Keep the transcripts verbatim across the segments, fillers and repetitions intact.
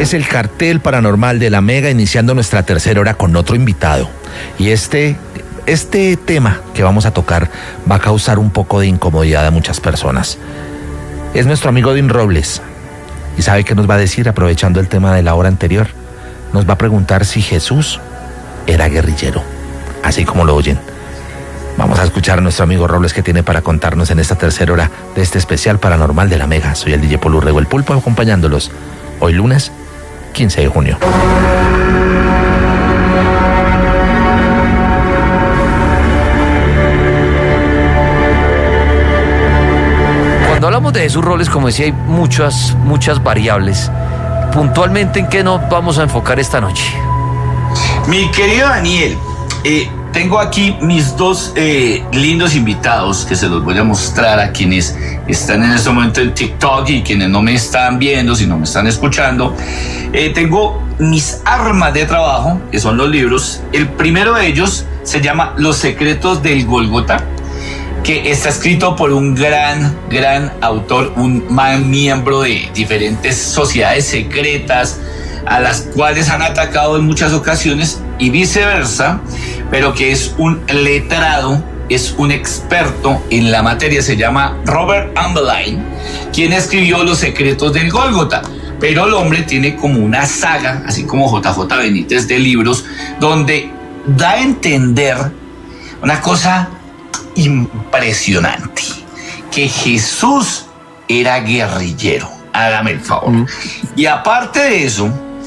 Es el cartel paranormal de la Mega, iniciando nuestra tercera hora con otro invitado. Y este, este tema que vamos a tocar va a causar un poco de incomodidad a muchas personas. Es nuestro amigo Edwin Robles. ¿Y sabe qué nos va a decir aprovechando el tema de la hora anterior? Nos va a preguntar si Jesús era guerrillero, así como lo oyen. Vamos a escuchar a nuestro amigo Robles que tiene para contarnos en esta tercera hora de este especial paranormal de la Mega. Soy el D J Paul Urrego, el Pulpo, acompañándolos hoy lunes quince de junio. Cuando hablamos de Jesús Robles, como decía, hay muchas, muchas variables. Puntualmente, ¿en qué nos vamos a enfocar esta noche? Mi querido Daniel, eh, tengo aquí mis dos eh, lindos invitados que se los voy a mostrar a quienes están en este momento en TikTok y quienes no me están viendo, sino me están escuchando. Eh, tengo mis armas de trabajo, que son los libros. El primero de ellos se llama Los secretos del Gólgota, que está escrito por un gran, gran autor, un miembro de diferentes sociedades secretas a las cuales han atacado en muchas ocasiones y viceversa, pero que es un letrado, es un experto en la materia. Se llama Robert Ambline, quien escribió Los secretos del Gólgota, pero el hombre tiene como una saga, así como J J Benítez, de libros donde da a entender una cosa impresionante, que Jesús era guerrillero. Hágame el favor. Mm. Y aparte de eso,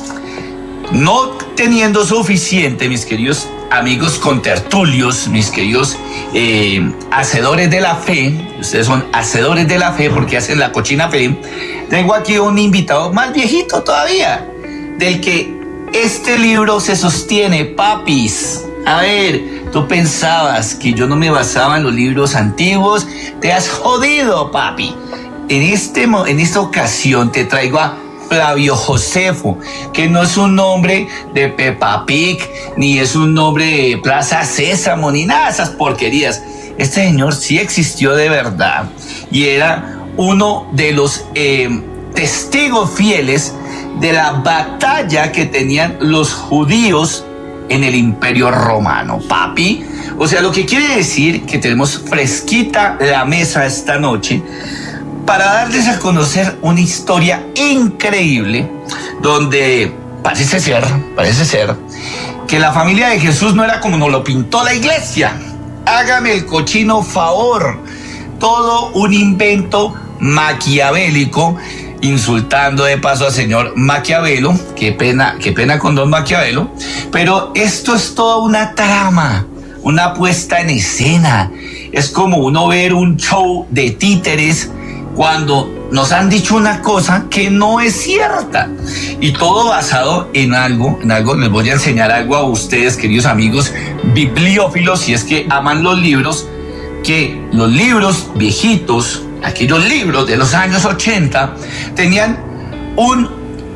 no teniendo suficiente, mis queridos amigos contertulios, mis queridos eh, hacedores de la fe, ustedes son hacedores de la fe porque hacen la cochina fe, tengo aquí un invitado más viejito todavía, del que este libro se sostiene, papis. A ver, tú pensabas que yo no me basaba en los libros antiguos, te has jodido, papi. En, este, en esta ocasión te traigo a Flavio Josefo, que no es un nombre de Peppa Pig, ni es un nombre de Plaza Sésamo, ni nada de esas porquerías. Este señor sí existió de verdad y era uno de los eh, testigos fieles de la batalla que tenían los judíos en el Imperio Romano, papi. O sea, lo que quiere decir que tenemos fresquita la mesa esta noche para darles a conocer una historia increíble donde parece ser, parece ser que la familia de Jesús no era como nos lo pintó la iglesia. Hágame el cochino favor. Todo un invento maquiavélico, insultando de paso al señor Maquiavelo. Qué pena, qué pena con don Maquiavelo. Pero esto es toda una trama, una puesta en escena. Es como uno ver un show de títeres cuando nos han dicho una cosa que no es cierta. Y todo basado en algo, en algo, les voy a enseñar algo a ustedes, queridos amigos bibliófilos, si es que aman los libros, que los libros viejitos, aquellos libros de los años ochenta, tenían un,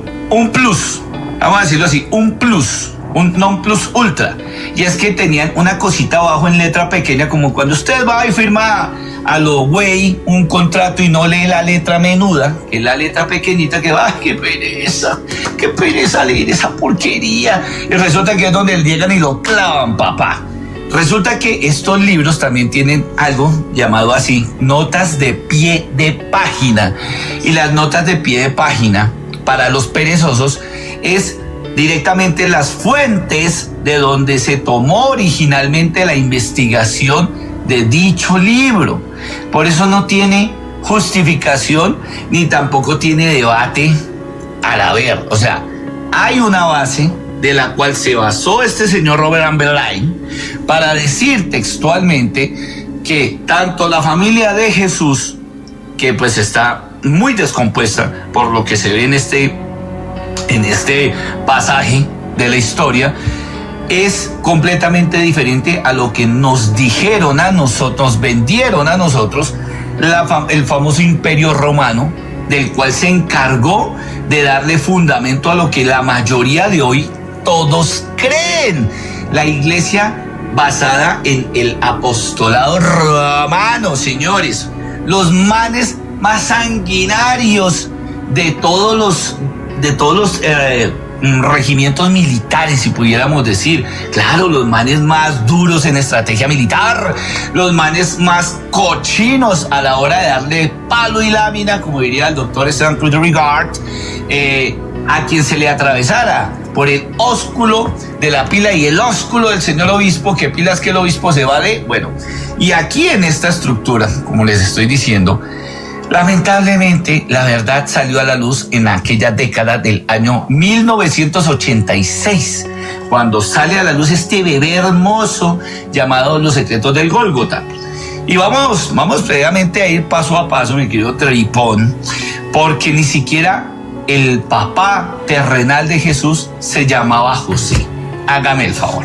un plus, vamos a decirlo así, un plus, un non plus ultra, y es que tenían una cosita abajo en letra pequeña, como cuando usted va y firma a lo güey un contrato y no lee la letra menuda, que es la letra pequeñita que va, ¡ay, qué pereza! ¡Qué pereza leer esa porquería! Y resulta que es donde llegan y lo clavan, papá. Resulta que estos libros también tienen algo llamado así, notas de pie de página. Y las notas de pie de página, para los perezosos, es directamente las fuentes de donde se tomó originalmente la investigación de dicho libro. Por eso no tiene justificación ni tampoco tiene debate al haber. O sea, hay una base de la cual se basó este señor Robert Ambline para decir textualmente que tanto la familia de Jesús, que pues está muy descompuesta por lo que se ve en este, en este pasaje de la historia, es completamente diferente a lo que nos dijeron a nosotros, vendieron a nosotros la, el famoso Imperio Romano, del cual se encargó de darle fundamento a lo que la mayoría de hoy todos creen. La iglesia basada en el apostolado romano, señores. Los manes más sanguinarios de todos los de todos los eh, regimientos militares, si pudiéramos decir. Claro, los manes más duros en estrategia militar, los manes más cochinos a la hora de darle palo y lámina, como diría el doctor Stanley Regard, eh, a quien se le atravesara por el ósculo de la pila y el ósculo del señor obispo, que pilas que el obispo se vale. Bueno, y aquí en esta estructura, como les estoy diciendo, lamentablemente la verdad salió a la luz en aquella década del año mil novecientos ochenta y seis, cuando sale a la luz este bebé hermoso llamado Los Secretos del Gólgota. Y vamos, vamos previamente a ir paso a paso, mi querido Tripón, porque ni siquiera el papá terrenal de Jesús se llamaba José. Hágame el favor.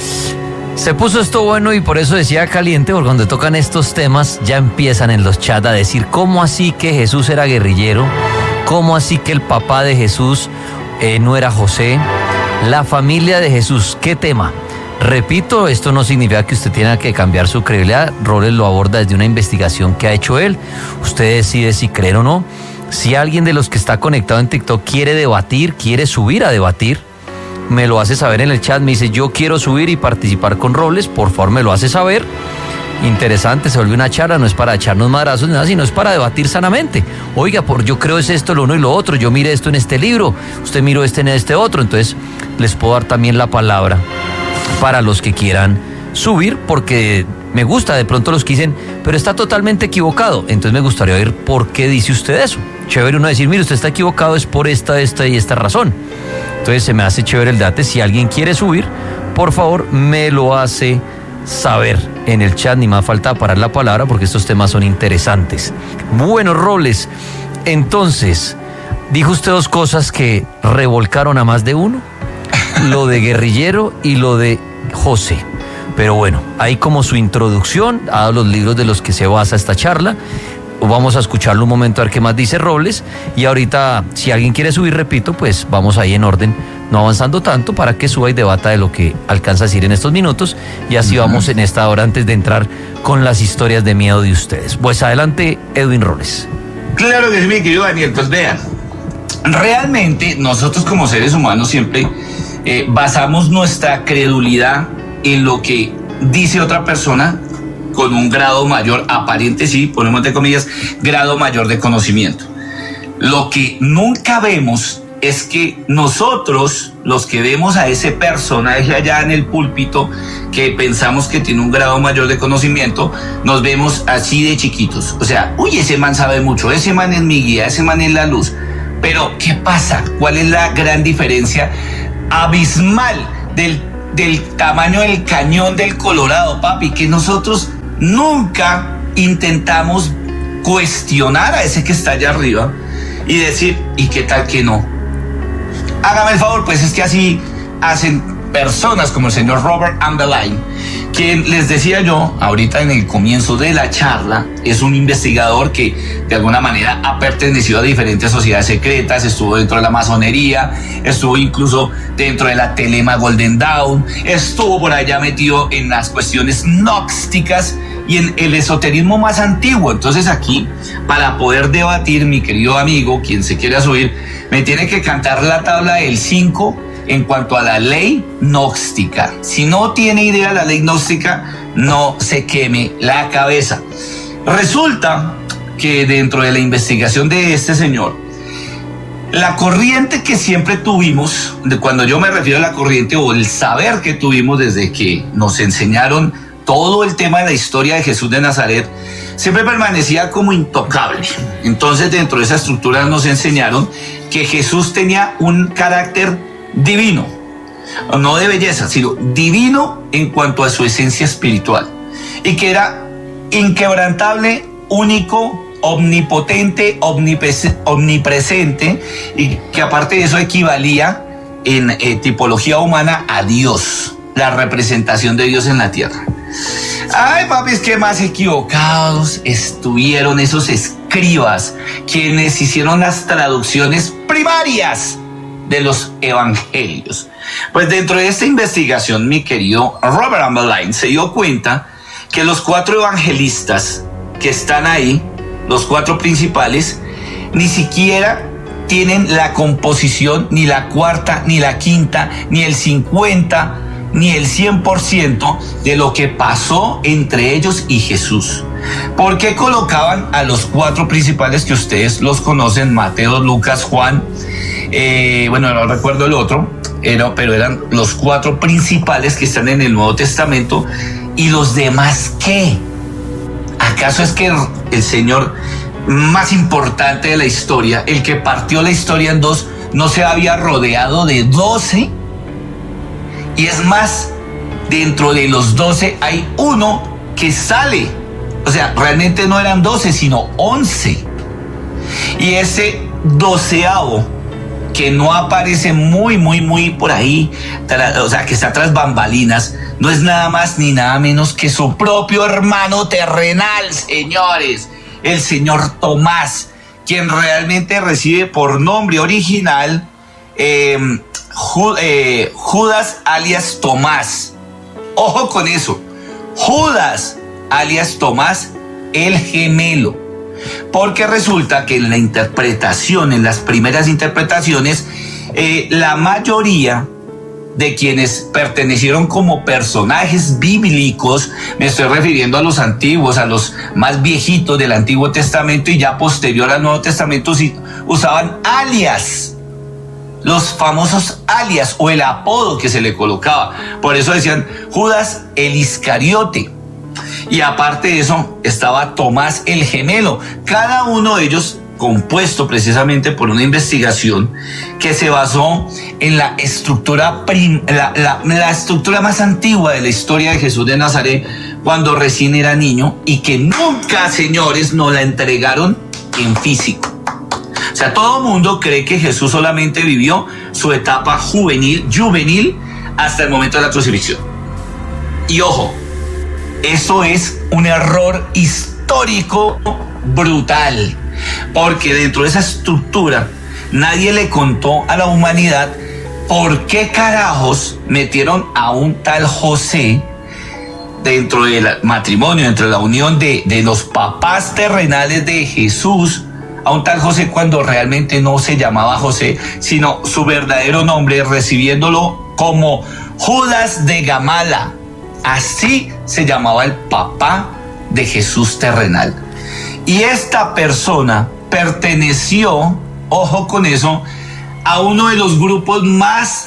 Se puso esto bueno y por eso decía caliente, porque cuando tocan estos temas ya empiezan en los chats a decir cómo así que Jesús era guerrillero, cómo así que el papá de Jesús eh, no era José, la familia de Jesús, ¿qué tema? Repito, esto no significa que usted tenga que cambiar su credibilidad. Robles lo aborda desde una investigación que ha hecho él. Usted decide si creer o no. Si alguien de los que está conectado en TikTok quiere debatir, quiere subir a debatir, me lo hace saber en el chat. Me dice, yo quiero subir y participar con Robles, por favor me lo hace saber. Interesante, se vuelve una charla, no es para echarnos madrazos ni nada, sino es para debatir sanamente. Oiga, por yo creo es esto, lo uno y lo otro, yo mire esto en este libro, usted miró este en este otro. Entonces les puedo dar también la palabra para los que quieran subir, porque me gusta de pronto los que dicen, pero está totalmente equivocado. Entonces me gustaría oír por qué dice usted eso. Chévere uno decir, mire, usted está equivocado, es por esta, esta y esta razón. Entonces se me hace chévere el debate. Si alguien quiere subir, por favor, me lo hace saber en el chat. Ni más falta parar la palabra porque estos temas son interesantes. Bueno, Robles, entonces, dijo usted dos cosas que revolcaron a más de uno. Lo de guerrillero y lo de José. Pero bueno, ahí como su introducción a los libros de los que se basa esta charla. Vamos a escucharlo un momento a ver qué más dice Robles. Y ahorita, si alguien quiere subir, repito, pues vamos ahí en orden, no avanzando tanto, para que suba y debata de lo que alcanza a decir en estos minutos. Y así uh-huh. vamos en esta hora antes de entrar con las historias de miedo de ustedes. Pues adelante, Edwin Robles. Claro que sí, mi querido Daniel. Pues vean, realmente nosotros como seres humanos siempre eh, basamos nuestra credulidad en lo que dice otra persona con un grado mayor, aparente sí, ponemos entre comillas, grado mayor de conocimiento. Lo que nunca vemos es que nosotros, los que vemos a ese personaje allá en el púlpito, que pensamos que tiene un grado mayor de conocimiento, nos vemos así de chiquitos. O sea, uy, ese man sabe mucho, ese man es mi guía, ese man es la luz. Pero, ¿qué pasa? ¿Cuál es la gran diferencia abismal del, del tamaño del cañón del Colorado, papi? Que nosotros nunca intentamos cuestionar a ese que está allá arriba y decir, ¿y qué tal que no? Hágame el favor, pues es que así hacen personas como el señor Robert Ambelain, quien les decía yo ahorita en el comienzo de la charla, es un investigador que de alguna manera ha pertenecido a diferentes sociedades secretas, estuvo dentro de la masonería, estuvo incluso dentro de la Telema Golden Dawn, estuvo por allá metido en las cuestiones gnósticas y en el esoterismo más antiguo. Entonces aquí, para poder debatir, mi querido amigo, quien se quiera subir, me tiene que cantar la tabla del cinco en cuanto a la ley gnóstica. Si no tiene idea de la ley gnóstica, no se queme la cabeza. Resulta que dentro de la investigación de este señor, la corriente que siempre tuvimos, de cuando yo me refiero a la corriente o el saber que tuvimos desde que nos enseñaron todo el tema de la historia de Jesús de Nazaret, siempre permanecía como intocable. Entonces, dentro de esa estructura nos enseñaron que Jesús tenía un carácter divino, no de belleza, sino divino en cuanto a su esencia espiritual, y que era inquebrantable, único, omnipotente, omnipresente, y que aparte de eso equivalía en eh, tipología humana a Dios, la representación de Dios en la tierra. Ay, papis, qué más equivocados estuvieron esos escribas quienes hicieron las traducciones primarias de los evangelios. Pues dentro de esta investigación, mi querido Robert Ambelain se dio cuenta que los cuatro evangelistas que están ahí, los cuatro principales, ni siquiera tienen la composición, ni la cuarta, ni la quinta, ni el cincuenta, ni el cien por ciento de lo que pasó entre ellos y Jesús. ¿Por qué colocaban a los cuatro principales que ustedes los conocen, Mateo, Lucas, Juan? Eh, bueno, no recuerdo el otro, era, pero eran los cuatro principales que están en el Nuevo Testamento. ¿Y los demás qué? ¿Acaso es que el, el Señor más importante de la historia, el que partió la historia en dos, no se había rodeado de doce? Y es más, dentro de los doce hay uno que sale. O sea, realmente no eran doce, sino once. Y ese doceavo, que no aparece muy, muy, muy por ahí, o sea, que está tras bambalinas, no es nada más ni nada menos que su propio hermano terrenal, señores, el señor Tomás, quien realmente recibe por nombre original eh, eh, Judas alias Tomás. Ojo con eso, Judas alias Tomás, el gemelo. Porque resulta que en la interpretación, en las primeras interpretaciones, eh, la mayoría de quienes pertenecieron como personajes bíblicos, me estoy refiriendo a los antiguos, a los más viejitos del Antiguo Testamento y ya posterior al Nuevo Testamento, usaban alias, los famosos alias o el apodo que se le colocaba. Por eso decían Judas el Iscariote. Y aparte de eso estaba Tomás el gemelo, cada uno de ellos compuesto precisamente por una investigación que se basó en la estructura, prim, la, la, la estructura más antigua de la historia de Jesús de Nazaret cuando recién era niño y que nunca, señores, nos la entregaron en físico. O sea, todo el mundo cree que Jesús solamente vivió su etapa juvenil, juvenil hasta el momento de la crucifixión. Y ojo, eso es un error histórico brutal, porque dentro de esa estructura nadie le contó a la humanidad por qué carajos metieron a un tal José dentro del matrimonio, dentro de la unión de, de los papás terrenales de Jesús, a un tal José cuando realmente no se llamaba José, sino su verdadero nombre, recibiéndolo como Judas de Gamala. Así se llamaba el papá de Jesús terrenal. Y esta persona perteneció, ojo con eso, a uno de los grupos más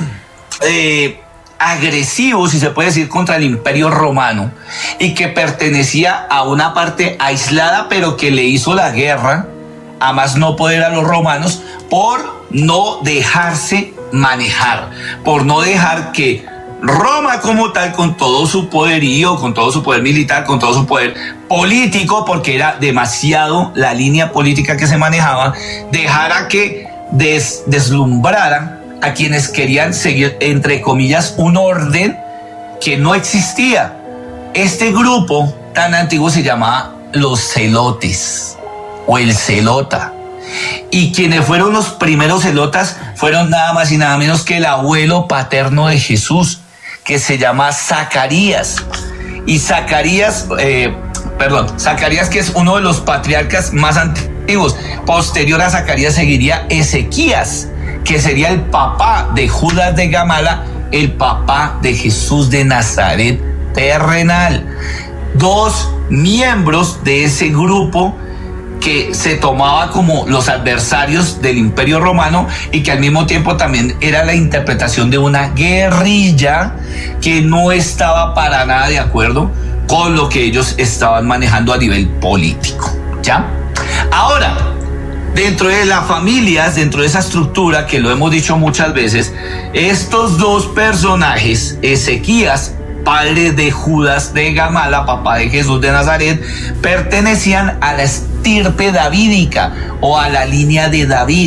eh, agresivos, si se puede decir, contra el Imperio Romano, y que pertenecía a una parte aislada, pero que le hizo la guerra, a más no poder, a los romanos, por no dejarse manejar, por no dejar que Roma como tal, con todo su poderío, con todo su poder militar, con todo su poder político, porque era demasiado la línea política que se manejaba, dejara que des, deslumbrara a quienes querían seguir, entre comillas, un orden que no existía. Este grupo tan antiguo se llamaba los celotes o el celota. Y quienes fueron los primeros celotas fueron nada más y nada menos que el abuelo paterno de Jesús, que se llama Zacarías. Y Zacarías, eh, perdón, Zacarías, que es uno de los patriarcas más antiguos. Posterior a Zacarías seguiría Ezequías, que sería el papá de Judas de Gamala, el papá de Jesús de Nazaret terrenal. Dos miembros de ese grupo que se tomaba como los adversarios del Imperio Romano y que al mismo tiempo también era la interpretación de una guerrilla que no estaba para nada de acuerdo con lo que ellos estaban manejando a nivel político, ¿ya? Ahora, dentro de las familias, dentro de esa estructura que lo hemos dicho muchas veces, estos dos personajes, Ezequías, padre de Judas de Gamala, papá de Jesús de Nazaret, pertenecían a la estirpe davídica o a la línea de David.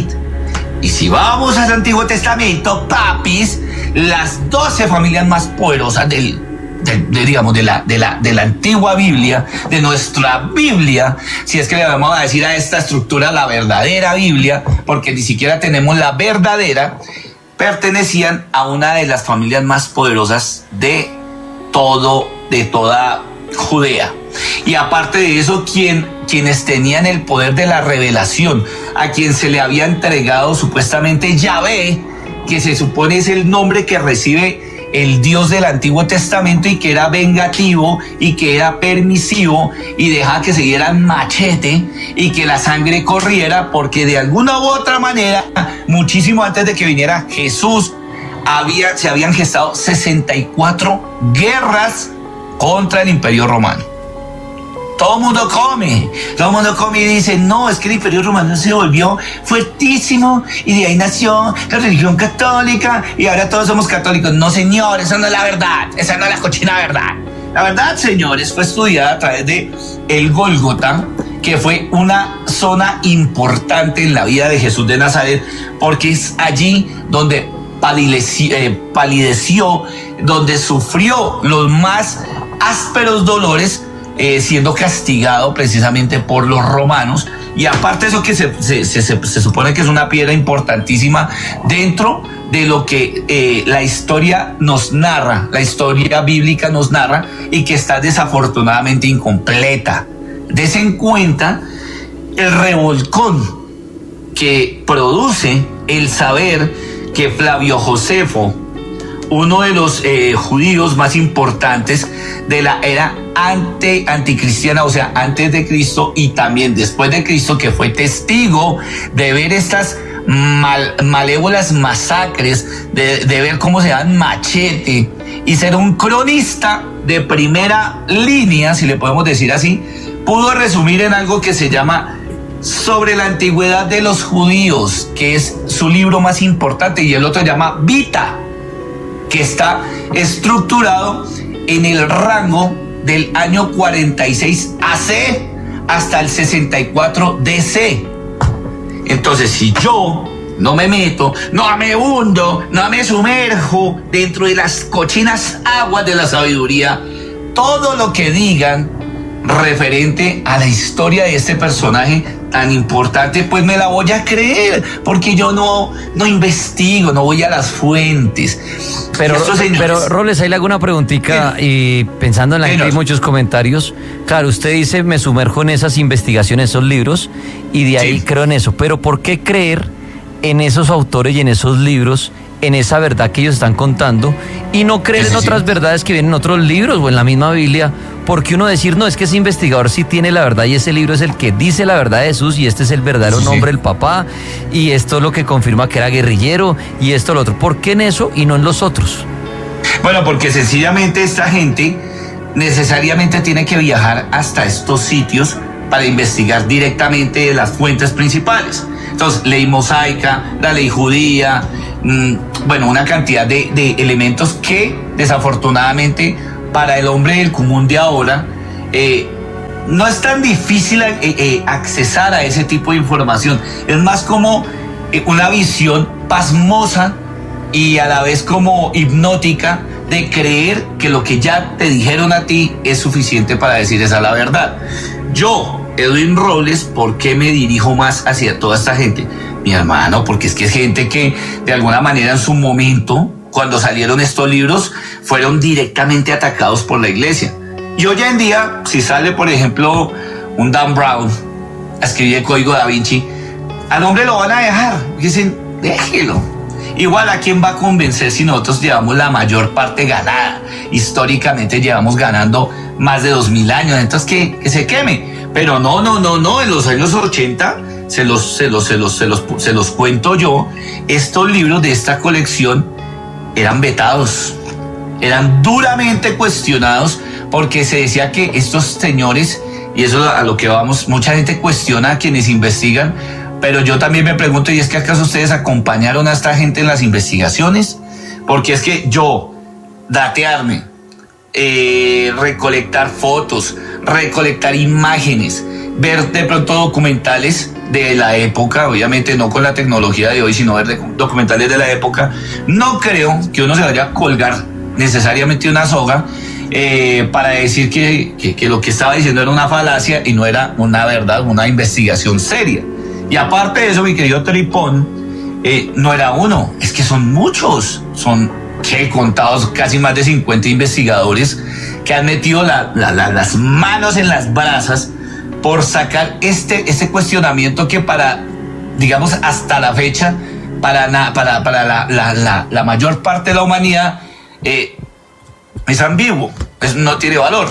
Y si vamos al Antiguo Testamento, papis, las doce familias más poderosas del, de, de, digamos, de la, de, la, de la antigua Biblia, de nuestra Biblia, si es que le vamos a decir a esta estructura la verdadera Biblia, porque ni siquiera tenemos la verdadera, pertenecían a una de las familias más poderosas de todo, de toda Judea. Y aparte de eso, quien, quienes tenían el poder de la revelación, a quien se le había entregado supuestamente Yahvé, que se supone es el nombre que recibe el Dios del Antiguo Testamento y que era vengativo y que era permisivo y dejaba que se dieran machete y que la sangre corriera, porque de alguna u otra manera, muchísimo antes de que viniera Jesús, había, se habían gestado sesenta y cuatro guerras contra el Imperio Romano. Todo el mundo come, todo el mundo come y dice, no, es que el Imperio Romano se volvió fuertísimo y de ahí nació la religión católica y ahora todos somos católicos. No, señor, esa no es la verdad, esa no es la cochina verdad. La verdad, señores, fue estudiada a través de el Gólgota, que fue una zona importante en la vida de Jesús de Nazaret, porque es allí donde palideció, eh, palideció donde sufrió los más ásperos dolores, Eh, siendo castigado precisamente por los romanos. Y aparte de eso, que se, se, se, se supone que es una piedra importantísima dentro de lo que eh, la historia nos narra, la historia bíblica nos narra, y que está desafortunadamente incompleta. Des en cuenta el revolcón que produce el saber que Flavio Josefo, uno de los eh, judíos más importantes de la era ante, anticristiana, o sea, antes de Cristo y también después de Cristo, que fue testigo de ver estas mal, malévolas masacres, de, de ver cómo se dan machete y ser un cronista de primera línea, si le podemos decir así, pudo resumir en algo que se llama Sobre la antigüedad de los judíos, que es su libro más importante, y el otro se llama Vita, que está estructurado en el rango del año cuarenta y seis A C hasta el sesenta y cuatro D C. Entonces, si yo no me meto, no me hundo, no me sumerjo dentro de las cochinas aguas de la sabiduría, todo lo que digan referente a la historia de este personaje tan importante, pues me la voy a creer, porque yo no, no investigo, no voy a las fuentes. Pero, señores, pero Robles, ahí le hago una preguntita, y pensando en la gente, hay muchos comentarios. Claro, usted dice, me sumerjo en esas investigaciones, esos libros, y de ahí sí creo en eso. Pero ¿por qué creer en esos autores y en esos libros, en esa verdad que ellos están contando, y no creer en otras verdades que vienen en otros libros o en la misma Biblia? Porque uno decir, no, es que ese investigador sí tiene la verdad y ese libro es el que dice la verdad de Jesús y este es el verdadero sí, nombre del papá, y esto es lo que confirma que era guerrillero y esto lo otro. ¿Por qué en eso y no en los otros? Bueno, porque sencillamente esta gente necesariamente tiene que viajar hasta estos sitios para investigar directamente de las fuentes principales. Entonces, ley mosaica, la ley judía, mmm, bueno, una cantidad de, de elementos que desafortunadamente para el hombre del común de ahora eh, no es tan difícil eh, eh, accesar a ese tipo de información. Es más como eh, una visión pasmosa y a la vez como hipnótica de creer que lo que ya te dijeron a ti es suficiente para decir esa la verdad. Yo, Edwin Robles, ¿por qué me dirijo más hacia toda esta gente? Mi hermano, porque es que es gente que de alguna manera en su momento, cuando salieron estos libros, fueron directamente atacados por la iglesia. Y hoy en día, si sale, por ejemplo, un Dan Brown a escribir el Código Da Vinci, al hombre lo van a dejar. Dicen, déjelo. Igual, ¿a quién va a convencer si nosotros llevamos la mayor parte ganada? Históricamente llevamos ganando más de dos mil años, entonces que, que se queme. Pero no, no, no, no, en los años ochenta, se los, se los, se los, se los, se los cuento yo, estos libros de esta colección eran vetados, eran duramente cuestionados, porque se decía que estos señores, y eso a lo que vamos, mucha gente cuestiona a quienes investigan, pero yo también me pregunto, ¿y es que acaso ustedes acompañaron a esta gente en las investigaciones? Porque es que yo, datearme, eh, recolectar fotos, recolectar imágenes, ver de pronto documentales de la época, obviamente no con la tecnología de hoy, sino ver documentales de la época, no creo que uno se vaya a colgar necesariamente una soga eh, para decir que, que, que lo que estaba diciendo era una falacia y no era una verdad, una investigación seria. Y aparte de eso, mi querido Tripón, eh, no era uno, es que son muchos, son que contados casi más de cincuenta investigadores que han metido la, la, la, las manos en las brasas por sacar este, este cuestionamiento que para, digamos, hasta la fecha, para, na, para, para la, la, la, la mayor parte de la humanidad eh, es ambiguo, es, no tiene valor.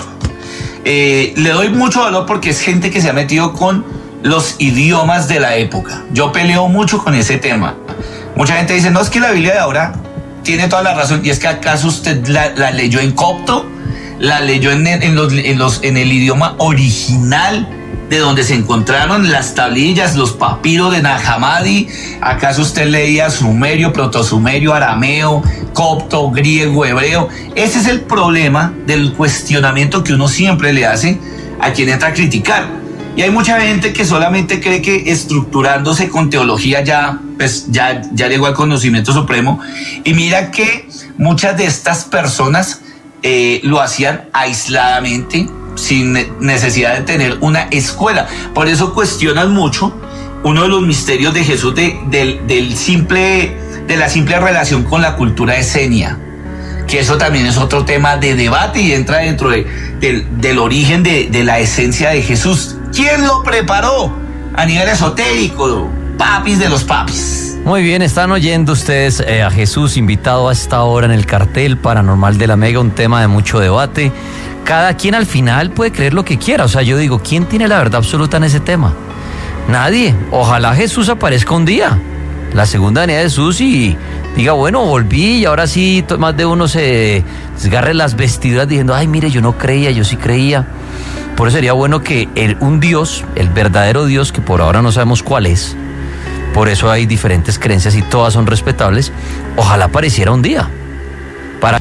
Eh, le doy mucho valor porque es gente que se ha metido con los idiomas de la época. Yo peleo mucho con ese tema. Mucha gente dice, no, es que la Biblia de ahora tiene toda la razón, y es que acaso usted la, la leyó en copto, la leyó en, en, los, en, los, en el idioma original de donde se encontraron las tablillas, los papiros de Nag Hammadi. ¿Acaso usted leía sumerio, protosumerio, arameo, copto, griego, hebreo? Ese es el problema del cuestionamiento que uno siempre le hace a quien entra a criticar. Y hay mucha gente que solamente cree que estructurándose con teología ya, pues ya, ya llegó al conocimiento supremo. Y mira que muchas de estas personas eh, lo hacían aisladamente, sin necesidad de tener una escuela. Por eso cuestionan mucho uno de los misterios de Jesús, de, de, del simple, de la simple relación con la cultura esenia, que eso también es otro tema de debate y entra dentro de, de, del origen de, de la esencia de Jesús. ¿Quién lo preparó a nivel esotérico? Papis de los papis. Muy bien, están oyendo ustedes eh, a Jesús invitado a esta hora en el cartel paranormal de la Mega, un tema de mucho debate. Cada quien al final puede creer lo que quiera. O sea, yo digo, ¿quién tiene la verdad absoluta en ese tema? Nadie. Ojalá Jesús aparezca un día, la segunda venida de Jesús, y diga, bueno, volví y ahora sí más de uno se desgarre las vestiduras diciendo, ay, mire, yo no creía, yo sí creía. Por eso sería bueno que el, un Dios, el verdadero Dios, que por ahora no sabemos cuál es, por eso hay diferentes creencias y todas son respetables, ojalá apareciera un día. Para...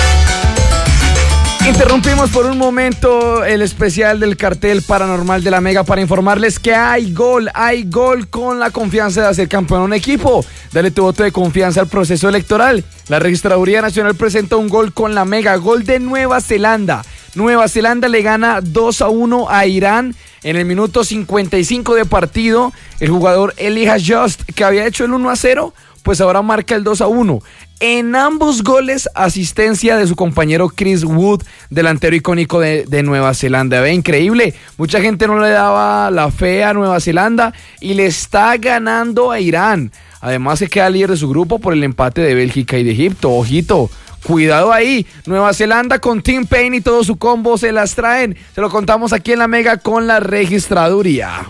Interrumpimos por un momento el especial del cartel paranormal de la Mega para informarles que hay gol, hay gol con la confianza de hacer campeón a un equipo. Dale tu voto de confianza al proceso electoral. La Registraduría Nacional presenta un gol con la Mega, gol de Nueva Zelanda. Nueva Zelanda le gana dos a uno a Irán en el minuto cincuenta y cinco de partido. El jugador Elijah Just, que había hecho el uno a cero, pues ahora marca el dos a uno. En ambos goles, asistencia de su compañero Chris Wood, delantero icónico de, de Nueva Zelanda. Ve, increíble. Mucha gente no le daba la fe a Nueva Zelanda y le está ganando a Irán. Además, se queda líder de su grupo por el empate de Bélgica y de Egipto. Ojito, cuidado ahí. Nueva Zelanda con Tim Payne y todo su combo se las traen. Se lo contamos aquí en la Mega con la Registraduría.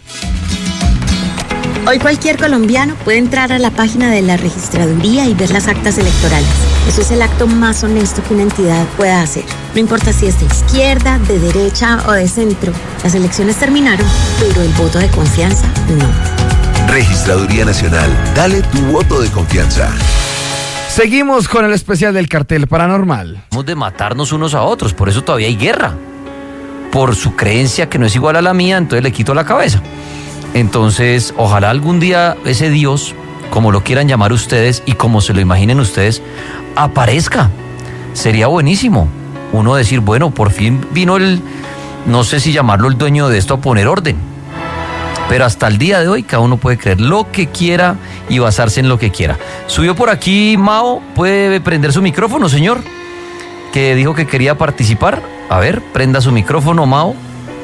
Hoy cualquier colombiano puede entrar a la página de la Registraduría y ver las actas electorales. Eso es el acto más honesto que una entidad pueda hacer. No importa si es de izquierda, de derecha o de centro. Las elecciones terminaron, pero el voto de confianza no. Registraduría Nacional, dale tu voto de confianza. Seguimos con el especial del cartel paranormal. Hemos de matarnos unos a otros, por eso todavía hay guerra. Por su creencia que no es igual a la mía, entonces le quito la cabeza. Entonces, ojalá algún día ese Dios, como lo quieran llamar ustedes y como se lo imaginen ustedes, aparezca. Sería buenísimo uno decir, bueno, por fin vino el, no sé si llamarlo el dueño de esto, a poner orden. Pero hasta el día de hoy cada uno puede creer lo que quiera y basarse en lo que quiera. Subió por aquí Mao, ¿puede prender su micrófono, señor? Que dijo que quería participar. A ver, prenda su micrófono, Mao.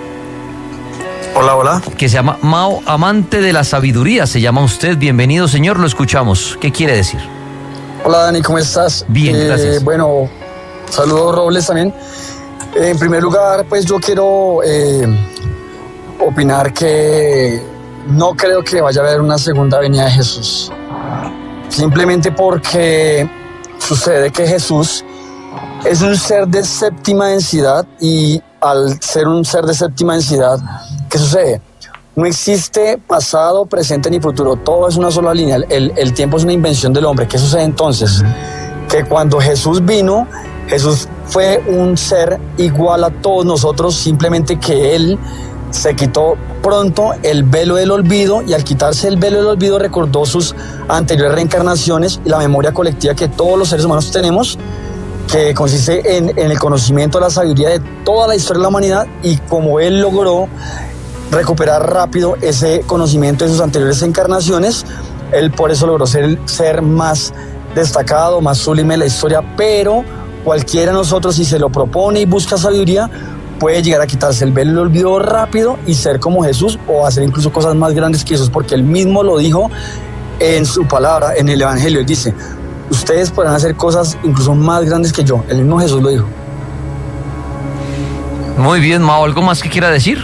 Hola, hola. Que se llama Mao, amante de la sabiduría, se llama usted. Bienvenido, señor, lo escuchamos. ¿Qué quiere decir? Hola, Dani, ¿cómo estás? Bien, eh, gracias. Bueno, saludos, Robles, también. Eh, en primer lugar, pues yo quiero eh, opinar que no creo que vaya a haber una segunda venida de Jesús. Simplemente porque sucede que Jesús es un ser de séptima densidad y al ser un ser de séptima densidad, ¿qué sucede? No existe pasado, presente ni futuro, todo es una sola línea, el, el tiempo es una invención del hombre. ¿Qué sucede entonces? Que cuando Jesús vino, Jesús fue un ser igual a todos nosotros, simplemente que Él se quitó pronto el velo del olvido y al quitarse el velo del olvido recordó sus anteriores reencarnaciones y la memoria colectiva que todos los seres humanos tenemos, que consiste en, en el conocimiento de la sabiduría de toda la historia de la humanidad, y como Él logró recuperar rápido ese conocimiento de sus anteriores encarnaciones, Él por eso logró ser el ser más destacado, más sublime de la historia, pero cualquiera de nosotros, si se lo propone y busca sabiduría, puede llegar a quitarse el velo del olvido rápido y ser como Jesús, o hacer incluso cosas más grandes que Jesús, porque él mismo lo dijo en su palabra, en el Evangelio. Él dice, ustedes podrán hacer cosas incluso más grandes que yo. El mismo Jesús lo dijo. Muy bien, Mao, ¿algo más que quiera decir?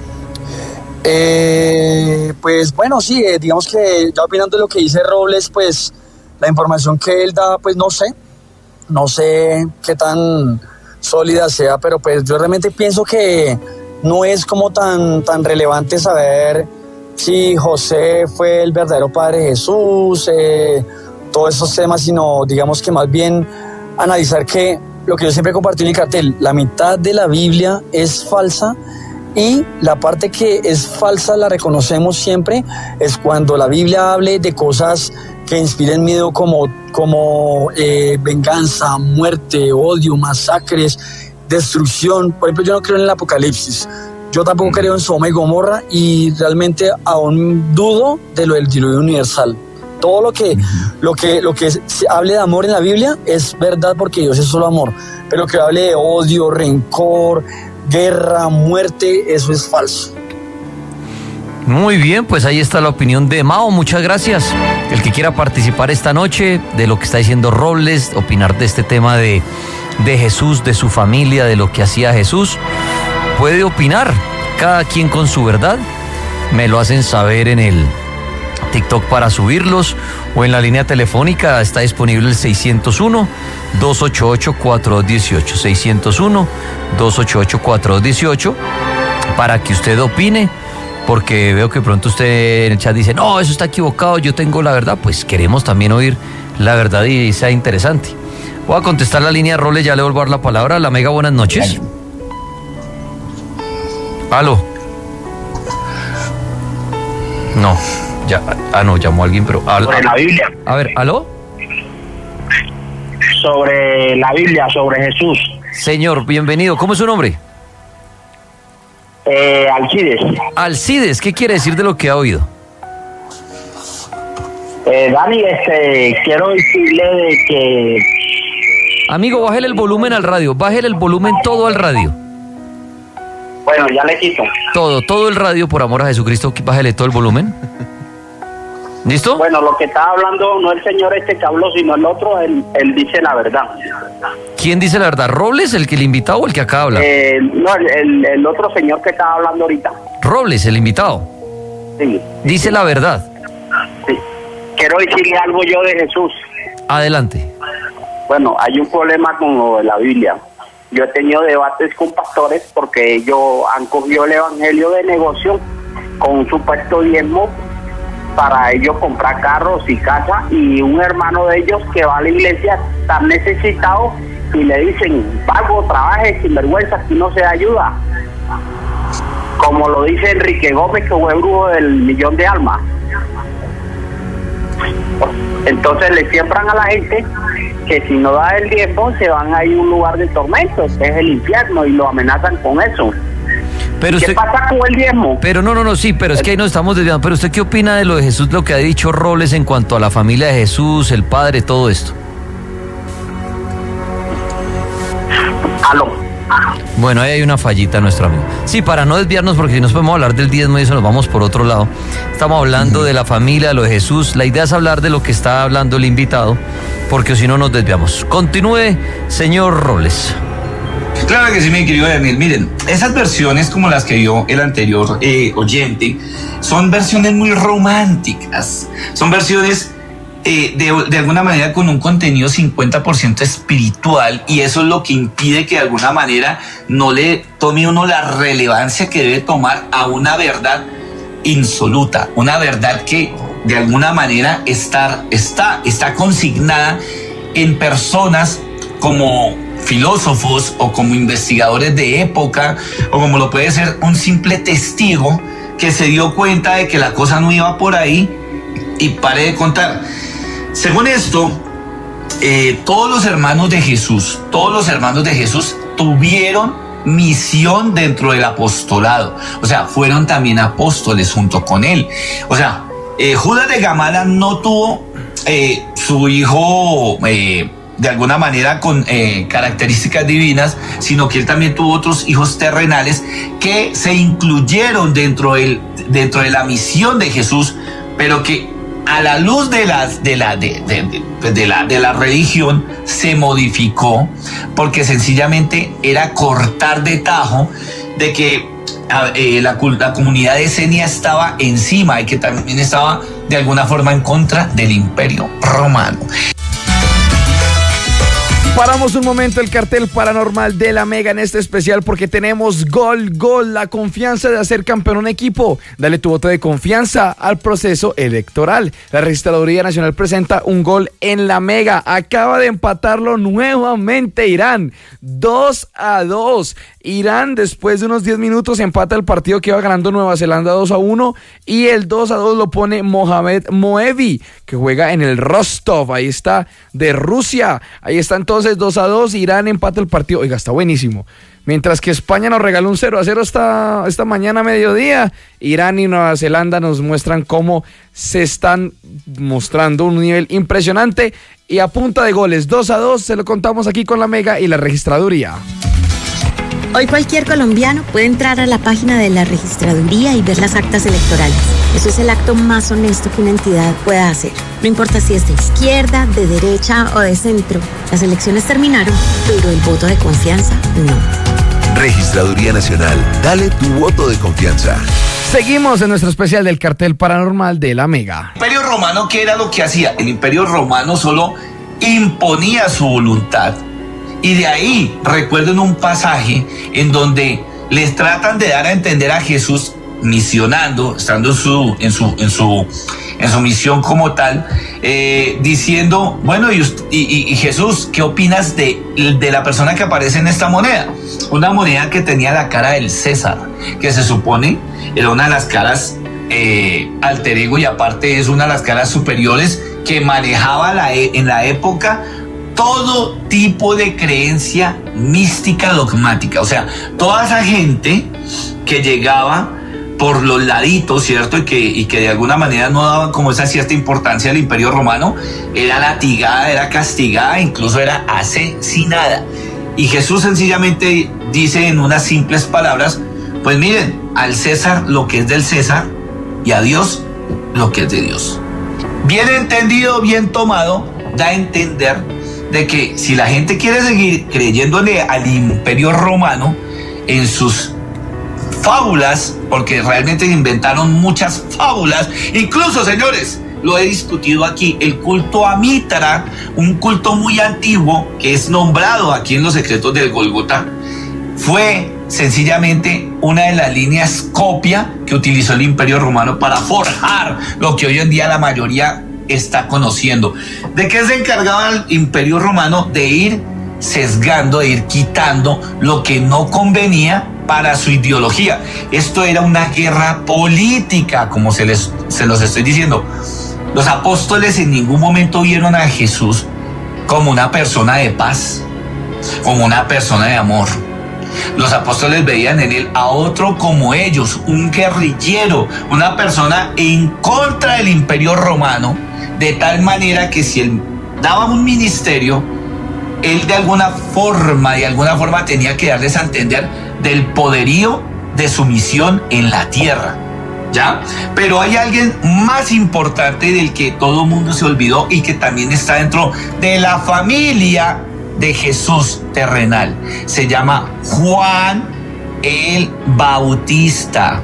Eh, pues bueno, sí, eh, digamos que ya opinando de lo que dice Robles, pues la información que él da, pues no sé, no sé qué tan sólida sea, pero pues yo realmente pienso que no es como tan, tan relevante saber si José fue el verdadero padre de Jesús, eh, todos esos temas, sino digamos que más bien analizar que lo que yo siempre compartí en el cartel, la mitad de la Biblia es falsa y la parte que es falsa la reconocemos siempre, es cuando la Biblia hable de cosas que inspiren miedo como, como eh, venganza, muerte, odio, masacres, destrucción. Por ejemplo, yo no creo en el apocalipsis, yo tampoco creo en Sodoma y Gomorra y realmente aún dudo de lo del diluvio universal. Todo lo que, lo que, lo que se hable de amor en la Biblia es verdad porque Dios es solo amor, pero que hable de odio, rencor, guerra, muerte, eso es falso. Muy bien, pues ahí está la opinión de Mao, muchas gracias. El que quiera participar esta noche de lo que está diciendo Robles, opinar de este tema de, de Jesús, de su familia, de lo que hacía Jesús, puede opinar, cada quien con su verdad. Me lo hacen saber en el TikTok para subirlos o en la línea telefónica está disponible el seiscientos uno, dos ochenta y ocho, cuarenta y dos dieciocho, seiscientos uno, dos ochenta y ocho, cuarenta y dos dieciocho, para que usted opine, porque veo que pronto usted en el chat dice, no, eso está equivocado, yo tengo la verdad. Pues queremos también oír la verdad y sea interesante. Voy a contestar la línea Roles, ya le vuelvo a dar la palabra. La Mega, buenas noches. Aló. No. Ya, ah, no, llamó a alguien, pero... Al, sobre la Biblia. A ver, ¿aló? Sobre la Biblia, sobre Jesús. Señor, bienvenido. ¿Cómo es su nombre? Eh, Alcides. Alcides, ¿qué quiere decir de lo que ha oído? Eh, Dani, este, quiero decirle de que... Amigo, bájele el volumen al radio, bájele el volumen todo al radio. Bueno, ya le quito. Todo, todo el radio, por amor a Jesucristo, bájele todo el volumen. ¿Listo? Bueno, lo que estaba hablando no el señor este que habló, sino el otro, él, él dice la verdad. ¿Quién dice la verdad? ¿Robles, el que el invitado o el que acaba de hablar? Eh, no, el, el otro señor que estaba hablando ahorita. Robles, el invitado. Sí. Dice la verdad. Sí. Quiero decirle algo yo de Jesús. Adelante. Bueno, hay un problema con lo de la Biblia. Yo he tenido debates con pastores porque ellos han cogido el evangelio de negocio con un supuesto diezmo para ellos comprar carros y casa, y un hermano de ellos que va a la iglesia está necesitado y le dicen, vago, trabaje, sin vergüenza, aquí no se da ayuda. Como lo dice Enrique Gómez, que fue brujo del millón de almas. Entonces le siembran a la gente que si no da el diezmo se van a ir a un lugar de tormento, que es el infierno, y lo amenazan con eso. Pero ¿Qué usted, pasa con el diezmo? Pero no, no, no, sí, pero es que ahí nos estamos desviando. Pero usted, ¿qué opina de lo de Jesús, lo que ha dicho Robles en cuanto a la familia de Jesús, el padre, todo esto? Aló. Bueno, ahí hay una fallita, nuestro amigo. Sí, para no desviarnos, porque si nos podemos hablar del diezmo y eso nos vamos por otro lado. Estamos hablando uh-huh. de la familia, de lo de Jesús. La idea es hablar de lo que está hablando el invitado, porque si no nos desviamos. Continúe, señor Robles. Claro que sí, mi querido Daniel. Miren, esas versiones como las que vio el anterior eh, oyente, son versiones muy románticas. Son versiones eh, de, de alguna manera con un contenido cincuenta por ciento espiritual, y eso es lo que impide que de alguna manera no le tome uno la relevancia que debe tomar a una verdad insoluta, una verdad que de alguna manera está, está, está consignada en personas como filósofos o como investigadores de época, o como lo puede ser un simple testigo que se dio cuenta de que la cosa no iba por ahí y pare de contar. Según esto, eh, todos los hermanos de Jesús, todos los hermanos de Jesús tuvieron misión dentro del apostolado, o sea, fueron también apóstoles junto con él. O sea, eh, Judas de Gamala no tuvo eh, su hijo eh, de alguna manera con eh, características divinas, sino que él también tuvo otros hijos terrenales que se incluyeron dentro, del, dentro de la misión de Jesús, pero que a la luz de la, de, la, de, de, de, de, la, de la religión se modificó, porque sencillamente era cortar de tajo de que eh, la, la comunidad de Esenia estaba encima y que también estaba de alguna forma en contra del Imperio Romano. Paramos un momento el cartel paranormal de la Mega en este especial porque tenemos gol, gol, la confianza de hacer campeón un equipo. Dale tu voto de confianza al proceso electoral. La Registraduría Nacional presenta un gol en la Mega. Acaba de empatarlo nuevamente Irán. dos a dos. Irán, después de unos diez minutos, empata el partido que iba ganando Nueva Zelanda dos a uno y el dos a dos lo pone Mohamed Moevi, que juega en el Rostov, ahí está, de Rusia. Ahí está entonces dos a dos, Irán empata el partido. Oiga, está buenísimo. Mientras que España nos regaló un cero a cero esta, esta mañana a mediodía, Irán y Nueva Zelanda nos muestran cómo se están mostrando un nivel impresionante y a punta de goles, dos a dos, se lo contamos aquí con la Mega y la Registraduría. Hoy cualquier colombiano puede entrar a la página de la Registraduría y ver las actas electorales. Eso es el acto más honesto que una entidad pueda hacer. No importa si es de izquierda, de derecha o de centro. Las elecciones terminaron, pero el voto de confianza no. Registraduría Nacional, dale tu voto de confianza. Seguimos en nuestro especial del cartel paranormal de la Mega. El Imperio Romano, ¿qué era lo que hacía? El Imperio Romano solo imponía su voluntad. Y de ahí recuerden un pasaje en donde les tratan de dar a entender a Jesús misionando, estando en su, en su, en su, en su misión como tal, eh, diciendo, bueno, y, y, y Jesús, ¿qué opinas de, de la persona que aparece en esta moneda? Una moneda que tenía la cara del César, que se supone era una de las caras eh, alter ego y aparte es una de las caras superiores que manejaba la, en la época todo tipo de creencia mística dogmática. O sea, toda esa gente que llegaba por los laditos, ¿cierto? Y que, y que de alguna manera no daban como esa cierta importancia al Imperio Romano, era latigada, era castigada, incluso era asesinada. Y Jesús sencillamente dice en unas simples palabras, pues miren, al César lo que es del César y a Dios lo que es de Dios. Bien entendido, bien tomado, da a entender de que si la gente quiere seguir creyéndole al Imperio Romano en sus fábulas, porque realmente inventaron muchas fábulas, incluso, señores, lo he discutido aquí, el culto a Mitra, un culto muy antiguo que es nombrado aquí en los secretos del Gólgota, fue sencillamente una de las líneas copia que utilizó el Imperio Romano para forjar lo que hoy en día la mayoría está conociendo. ¿De qué se encargaba el Imperio Romano? De ir sesgando, de ir quitando lo que no convenía para su ideología. Esto era una guerra política, como se les se los estoy diciendo. Los apóstoles en ningún momento vieron a Jesús como una persona de paz, como una persona de amor. Los apóstoles veían en él a otro como ellos, un guerrillero, una persona en contra del Imperio Romano, de tal manera que si él daba un ministerio, él de alguna forma, de alguna forma tenía que darles a entender del poderío de su misión en la tierra, ¿ya? Pero hay alguien más importante del que todo el mundo se olvidó y que también está dentro de la familia de Jesús terrenal. Se llama Juan el Bautista,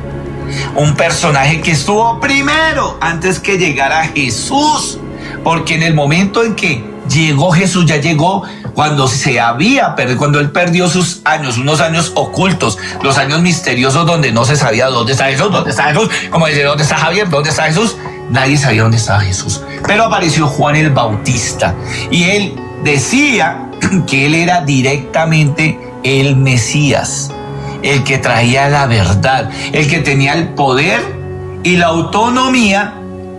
un personaje que estuvo primero antes que llegara Jesús, porque en el momento en que llegó Jesús, ya llegó cuando se había perdido, cuando él perdió sus años, unos años ocultos, los años misteriosos donde no se sabía dónde está Jesús, dónde está Jesús, como decir, dónde está Javier, dónde está Jesús, nadie sabía dónde estaba Jesús, pero apareció Juan el Bautista y él decía que él era directamente el Mesías, el que traía la verdad, el que tenía el poder y la autonomía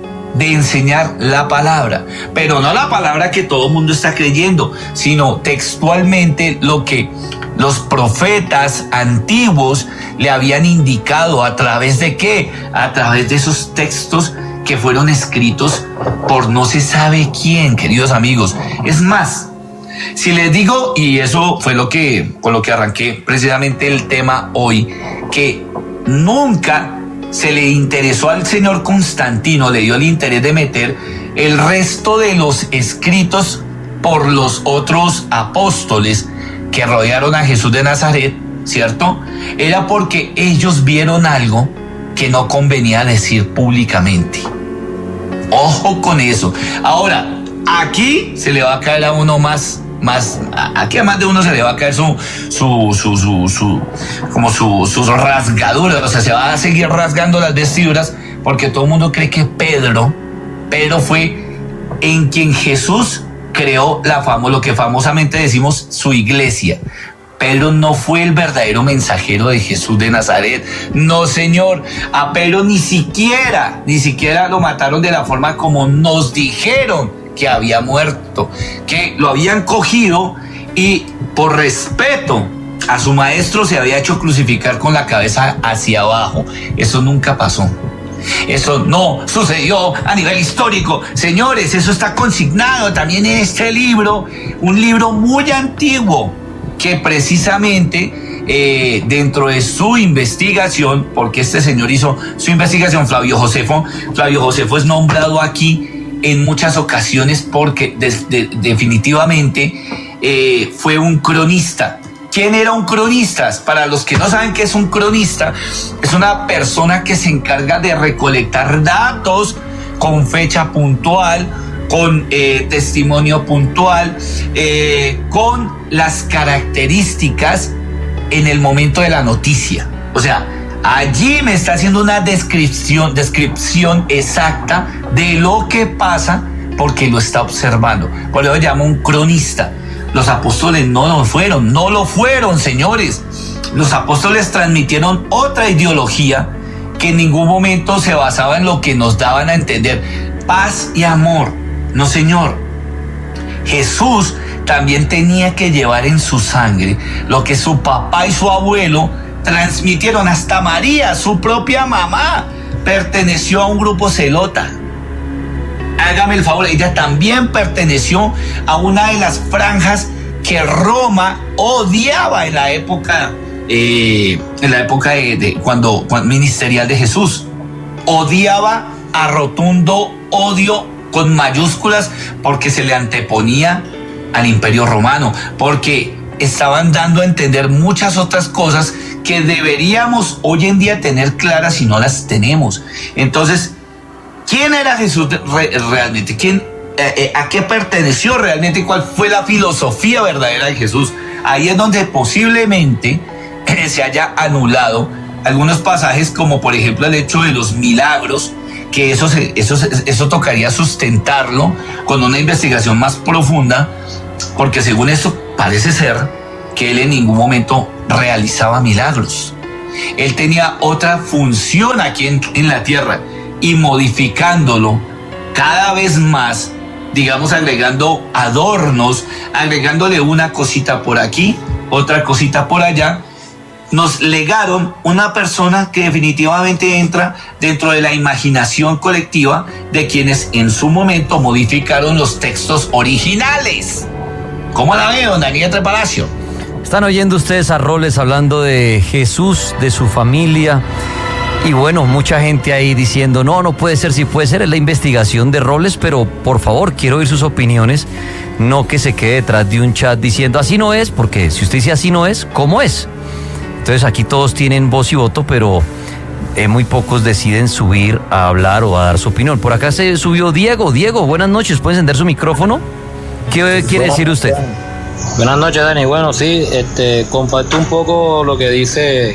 de enseñar la palabra, pero no la palabra que todo el mundo está creyendo, sino textualmente lo que los profetas antiguos le habían indicado. ¿A través de qué? A través de esos textos que fueron escritos por no se sabe quién, queridos amigos. Es más, si les digo, y eso fue lo que, con lo que arranqué precisamente el tema hoy, que nunca se le interesó al señor Constantino, le dio el interés de meter el resto de los escritos por los otros apóstoles que rodearon a Jesús de Nazaret, ¿cierto? Era porque ellos vieron algo que no convenía decir públicamente. Ojo con eso. Ahora, aquí se le va a caer a uno más, más, aquí a más de uno se le va a caer su, su, su, su, su como su, sus rasgaduras, o sea, se va a seguir rasgando las vestiduras, porque todo el mundo cree que Pedro, Pedro fue en quien Jesús creó la fama, lo que famosamente decimos su iglesia. Pedro no fue el verdadero mensajero de Jesús de Nazaret. No, señor. A Pedro ni siquiera, ni siquiera lo mataron de la forma como nos dijeron que había muerto, que lo habían cogido y por respeto a su maestro se había hecho crucificar con la cabeza hacia abajo. Eso nunca pasó. Eso no sucedió a nivel histórico. Señores, eso está consignado también en este libro, un libro muy antiguo, que precisamente eh, dentro de su investigación, porque este señor hizo su investigación, Flavio Josefo, Flavio Josefo es nombrado aquí en muchas ocasiones porque de, de, definitivamente eh, fue un cronista. ¿Quién era un cronista? Para los que no saben qué es un cronista, es una persona que se encarga de recolectar datos con fecha puntual, con eh, testimonio puntual, eh, con las características en el momento de la noticia. O sea, allí me está haciendo una descripción, descripción exacta de lo que pasa porque lo está observando. Por eso llamo un cronista. Los apóstoles no lo fueron, no lo fueron, señores. Los apóstoles transmitieron otra ideología que en ningún momento se basaba en lo que nos daban a entender. Paz y amor. No, señor. Jesús también tenía que llevar en su sangre lo que su papá y su abuelo transmitieron. Hasta María, su propia mamá, perteneció a un grupo celota. Hágame el favor, ella también perteneció a una de las franjas que Roma odiaba en la época, eh, en la época de, de cuando, cuando ministerial de Jesús. Odiaba a rotundo odio con mayúsculas porque se le anteponía al Imperio Romano, porque estaban dando a entender muchas otras cosas que deberíamos hoy en día tener claras y no las tenemos. Entonces, ¿quién era Jesús realmente? ¿Quién, eh, ¿A qué perteneció realmente? ¿Cuál fue la filosofía verdadera de Jesús? Ahí es donde posiblemente eh, se haya anulado algunos pasajes, como por ejemplo el hecho de los milagros, que eso, se, eso, eso tocaría sustentarlo con una investigación más profunda, porque según esto parece ser que él en ningún momento realizaba milagros. Él tenía otra función aquí en, en la tierra, y modificándolo cada vez más, digamos, agregando adornos, agregándole una cosita por aquí, otra cosita por allá, nos legaron una persona que definitivamente entra dentro de la imaginación colectiva de quienes en su momento modificaron los textos originales. ¿Cómo la veo, Daniel Trepalacio? Están oyendo ustedes a Robles hablando de Jesús, de su familia. Y bueno, mucha gente ahí diciendo, no, no puede ser, sí puede ser, es la investigación de Robles, pero por favor, quiero oír sus opiniones, no que se quede detrás de un chat diciendo, así no es, porque si usted dice así no es, ¿cómo es? Entonces aquí todos tienen voz y voto, pero eh, muy pocos deciden subir a hablar o a dar su opinión. Por acá se subió Diego. Diego, buenas noches, ¿puede encender su micrófono? ¿Qué quiere decir usted? Buenas noches, Dani. Bueno, sí, este, comparto un poco lo que dice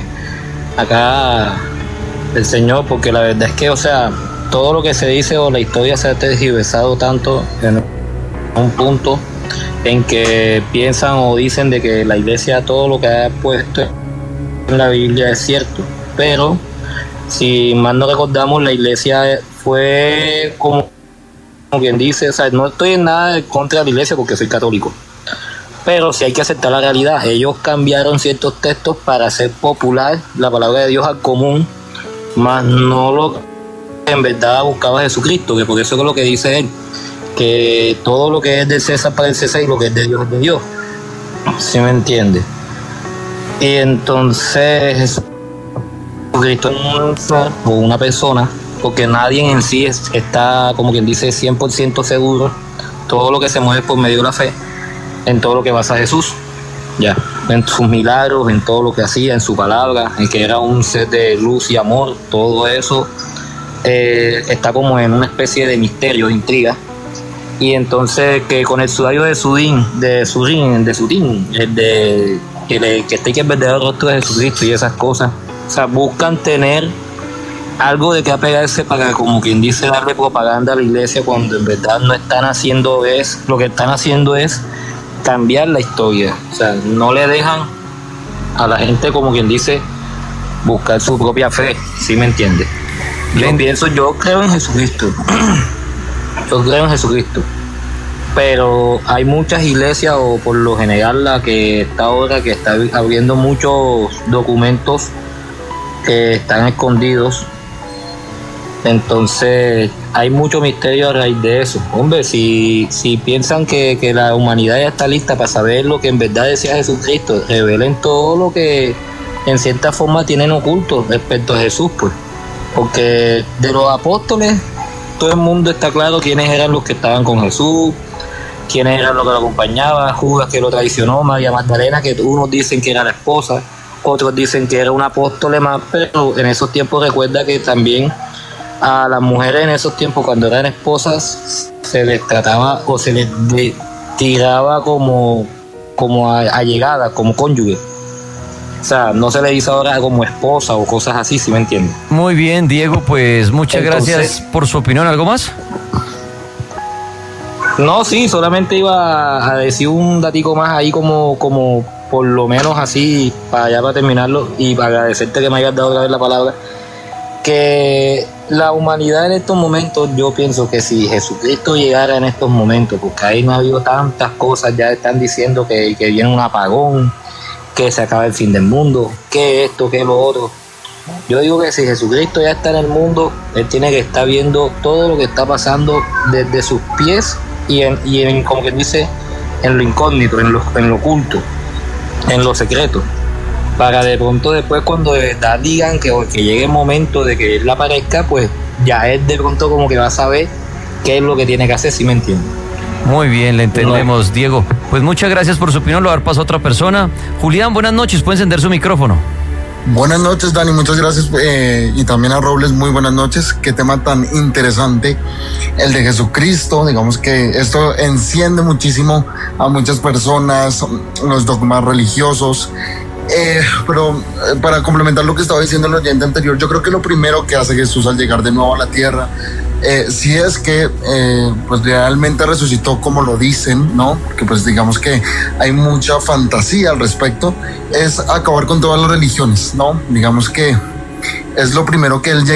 acá el señor, porque la verdad es que, o sea, todo lo que se dice o la historia se ha tergiversado tanto en un punto en que piensan o dicen de que la iglesia todo lo que ha puesto en la Biblia es cierto, pero si mal no recordamos, la iglesia fue como, como quien dice, o sea, no estoy en nada contra la iglesia porque soy católico, pero sí hay que aceptar la realidad. Ellos cambiaron ciertos textos para hacer popular la palabra de Dios al común, más no lo en verdad buscaba a Jesucristo, que por eso es lo que dice él, que todo lo que es del César para el César y lo que es de Dios es de Dios. ¿Sí me entiende? Y entonces Jesucristo es una persona, porque nadie en sí es, está, como quien dice, cien por ciento seguro. Todo lo que se mueve por medio de la fe, en todo lo que basa Jesús, ya, en sus milagros, en todo lo que hacía, en su palabra, en que era un ser de luz y amor, todo eso eh, está como en una especie de misterio, de intriga. Y entonces que con el sudario de Sudín, de Sudín, de Sudín, el de que, le, que está aquí el verdadero rostro de Jesucristo y esas cosas, o sea, buscan tener algo de que apegarse para, como quien dice, darle propaganda a la iglesia, cuando en verdad no están haciendo es, lo que están haciendo es cambiar la historia. O sea, no le dejan a la gente, como quien dice, buscar su propia fe. ¿Sí me entiende? Yo pienso, yo creo en Jesucristo. Yo creo en Jesucristo. Pero hay muchas iglesias, o por lo general la que está ahora, que está abriendo muchos documentos que están escondidos. Entonces hay mucho misterio a raíz de eso. Hombre, si, si piensan que, que la humanidad ya está lista para saber lo que en verdad decía Jesucristo, revelen todo lo que en cierta forma tienen oculto respecto a Jesús, pues. Porque de los apóstoles, todo el mundo está claro quiénes eran los que estaban con Jesús, quiénes eran los que lo acompañaban. Judas, que lo traicionó, María Magdalena, que unos dicen que era la esposa, otros dicen que era un apóstol más, pero en esos tiempos recuerda que también a las mujeres en esos tiempos, cuando eran esposas, se les trataba o se les de, tiraba como, como allegada, como cónyuge. O sea, no se le dice ahora como esposa o cosas así, ¿sí me entiende? Muy bien, Diego, pues muchas Entonces, gracias por su opinión. ¿Algo más? No, sí, solamente iba a decir un datico más ahí, como, como por lo menos así, para ya para terminarlo, y para agradecerte que me hayas dado otra vez la palabra, que la humanidad en estos momentos, yo pienso que si Jesucristo llegara en estos momentos, porque ahí no ha habido tantas cosas, ya están diciendo que, que viene un apagón, que se acaba el fin del mundo, que esto, que lo otro. Yo digo que si Jesucristo ya está en el mundo, Él tiene que estar viendo todo lo que está pasando desde sus pies y en, y en como quien dice, en lo incógnito, en lo, en lo oculto, en lo secreto, para de pronto después, cuando de verdad digan que, que llegue el momento de que Él aparezca, pues ya Él de pronto como que va a saber qué es lo que tiene que hacer, ¿sí me entiende? Muy bien, le entendemos, no. Diego. Pues muchas gracias por su opinión, lo va a dar paso a otra persona. Julián, buenas noches, puede encender su micrófono. Buenas noches, Dani, muchas gracias, eh, y también a Robles, muy buenas noches. Qué tema tan interesante el de Jesucristo. Digamos que esto enciende muchísimo a muchas personas, los dogmas religiosos. Eh, pero eh, para complementar lo que estaba diciendo el oyente anterior, yo creo que lo primero que hace Jesús al llegar de nuevo a la tierra, eh, si es que eh, pues realmente resucitó como lo dicen, ¿no? Porque pues digamos que hay mucha fantasía al respecto, es acabar con todas las religiones, ¿no? Digamos que es lo primero que él llega